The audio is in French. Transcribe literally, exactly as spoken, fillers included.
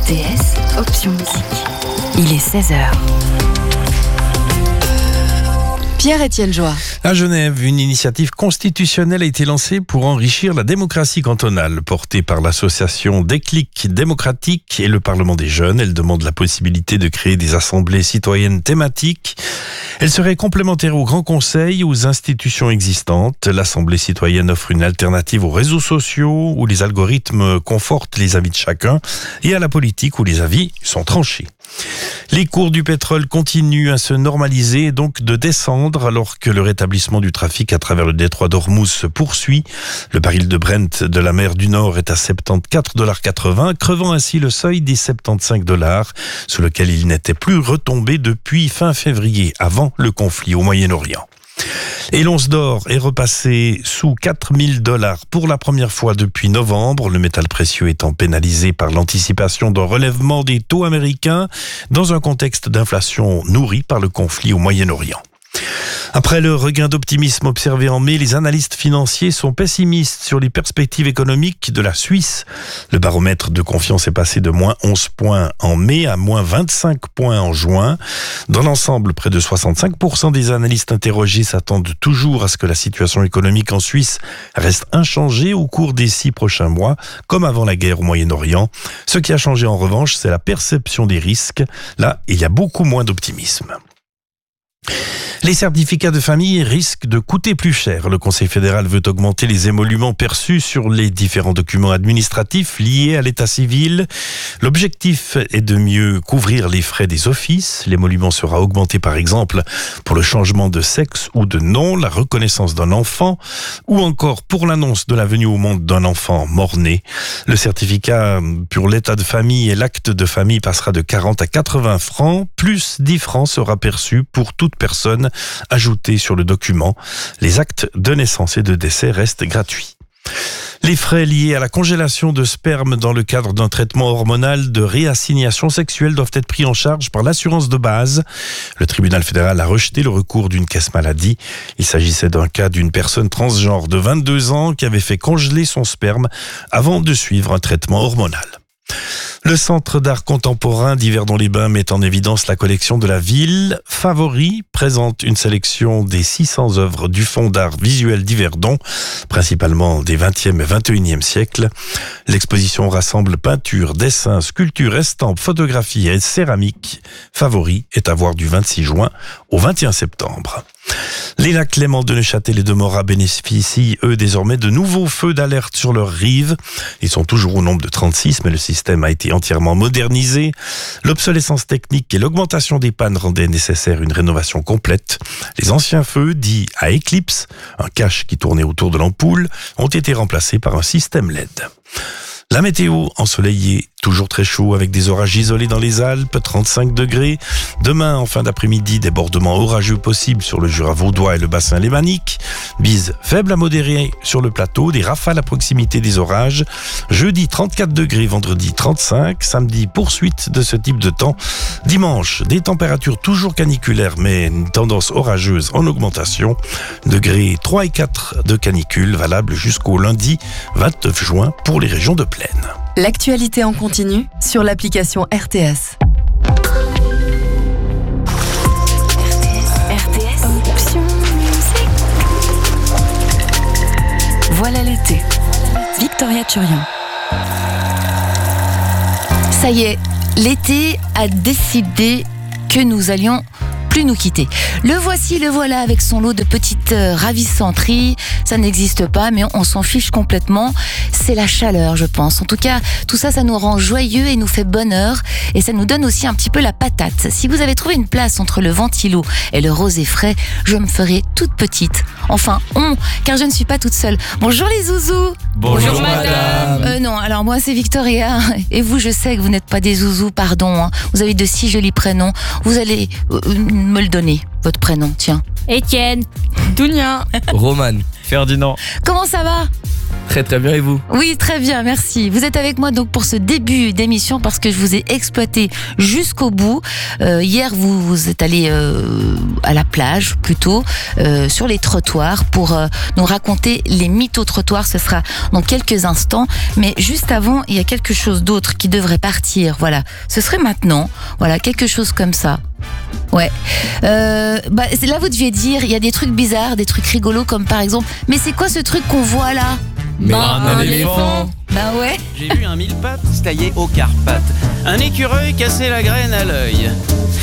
R T S, option musique. Il est seize heures. Pierre-Étienne Joie. À Genève, une initiative constitutionnelle a été lancée pour enrichir la démocratie cantonale. Portée par l'association Déclic démocratique et le Parlement des jeunes, elle demande la possibilité de créer des assemblées citoyennes thématiques. Elle serait complémentaire au Grand Conseil et aux institutions existantes. L'Assemblée citoyenne offre une alternative aux réseaux sociaux où les algorithmes confortent les avis de chacun et à la politique où les avis sont tranchés. Les cours du pétrole continuent à se normaliser et donc de descendre alors que le rétablissement du trafic à travers le détroit d'Ormuz se poursuit. Le baril de Brent de la mer du Nord est à soixante-quatorze virgule quatre-vingts dollars, crevant ainsi le seuil des soixante-quinze dollars, sous lequel il n'était plus retombé depuis fin février, avant le conflit au Moyen-Orient. Et l'once d'or est repassé sous quatre mille dollars pour la première fois depuis novembre, le métal précieux étant pénalisé par l'anticipation d'un relèvement des taux américains dans un contexte d'inflation nourri par le conflit au Moyen-Orient. Après le regain d'optimisme observé en mai, les analystes financiers sont pessimistes sur les perspectives économiques de la Suisse. Le baromètre de confiance est passé de moins onze points en mai à moins vingt-cinq points en juin. Dans l'ensemble, près de soixante-cinq pour cent des analystes interrogés s'attendent toujours à ce que la situation économique en Suisse reste inchangée au cours des six prochains mois, comme avant la guerre au Moyen-Orient. Ce qui a changé en revanche, c'est la perception des risques. Là, il y a beaucoup moins d'optimisme. Les certificats de famille risquent de coûter plus cher. Le Conseil fédéral veut augmenter les émoluments perçus sur les différents documents administratifs liés à l'état civil. L'objectif est de mieux couvrir les frais des offices. L'émolument sera augmenté par exemple pour le changement de sexe ou de nom, la reconnaissance d'un enfant ou encore pour l'annonce de la venue au monde d'un enfant mort-né. Le certificat pour l'état de famille et l'acte de famille passera de quarante à quatre-vingts francs, plus dix francs sera perçu pour toute personne ajoutée sur le document. Les actes de naissance et de décès restent gratuits. Les frais liés à la congélation de sperme dans le cadre d'un traitement hormonal de réassignation sexuelle doivent être pris en charge par l'assurance de base. Le tribunal fédéral a rejeté le recours d'une caisse maladie. Il s'agissait d'un cas d'une personne transgenre de vingt-deux ans qui avait fait congeler son sperme avant de suivre un traitement hormonal. Le Centre d'art contemporain d'Yverdon-les-Bains met en évidence la collection de la ville. Favori présente une sélection des six cents œuvres du Fonds d'art visuel d'Yverdon, principalement des vingtième et vingt et unième siècles. L'exposition rassemble peintures, dessins, sculptures, estampes, photographies et céramiques. Favori est à voir du vingt-six juin au vingt et un septembre. Les lacs Clément de Neuchâtel et de Morat bénéficient, eux, désormais de nouveaux feux d'alerte sur leurs rives. Ils sont toujours au nombre de trente-six, mais le système a été entièrement modernisé. L'obsolescence technique et l'augmentation des pannes rendaient nécessaire une rénovation complète. Les anciens feux, dits à éclipse, un cache qui tournait autour de l'ampoule, ont été remplacés par un système L E D. La météo ensoleillée, toujours très chaud avec des orages isolés dans les Alpes, trente-cinq degrés. Demain, en fin d'après-midi, débordements orageux possibles sur le Jura vaudois et le bassin lémanique. Bise faible à modérée sur le plateau, des rafales à proximité des orages. Jeudi, trente-quatre degrés, vendredi, trente-cinq. Samedi, poursuite de ce type de temps. Dimanche, des températures toujours caniculaires, mais une tendance orageuse en augmentation. Degrés trois et quatre de canicule, valable jusqu'au lundi vingt-neuf juin pour les régions de plaine. L'actualité en continu sur l'application R T S. R T S, option musique. Voilà l'été. Victoria Turian. Ça y est, l'été a décidé que nous allions plus nous quitter. Le voici, le voilà avec son lot de petites euh, ravissanteries. Ça n'existe pas, mais on, on s'en fiche complètement. C'est la chaleur, je pense. En tout cas, tout ça, ça nous rend joyeux et nous fait bonheur. Et ça nous donne aussi un petit peu la patate. Si vous avez trouvé une place entre le ventilo et le rosé frais, je me ferai toute petite. Enfin, on, car je ne suis pas toute seule. Bonjour les zouzous. Bonjour, Bonjour madame. Euh, non, alors moi c'est Victoria. Et vous, je sais que vous n'êtes pas des zouzous, pardon. Hein. Vous avez de si jolis prénoms. Vous allez euh, me le donner, votre prénom, tiens. Étienne, Dounia, Roman, Ferdinand. Comment ça va ? Très très bien, et vous? Oui, très bien, merci. Vous êtes avec moi donc pour ce début d'émission parce que je vous ai exploité jusqu'au bout. Euh, hier, vous, vous êtes allé euh, à la plage, plutôt, euh, sur les trottoirs pour euh, nous raconter les mythos trottoirs. Ce sera dans quelques instants. Mais juste avant, il y a quelque chose d'autre qui devrait partir. Voilà, ce serait maintenant. Voilà, quelque chose comme ça. Ouais. Euh, bah, c'est là, vous deviez dire, il y a des trucs bizarres, des trucs rigolos, comme par exemple, mais c'est quoi ce truc qu'on voit là? Mais Bah, un éléphant. Bah ouais. J'ai vu un mille pattes taillé aux Carpates, un écureuil casser la graine à l'œil.